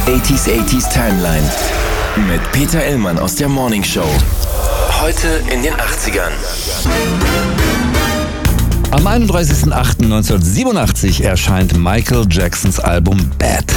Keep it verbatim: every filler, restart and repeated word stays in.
achtziger achtziger Timeline mit Peter Illmann aus der Morning Show. Heute in den achtzigern. Am einunddreißigsten achten neunzehnhundertsiebenundachtzig erscheint Michael Jacksons Album Bad.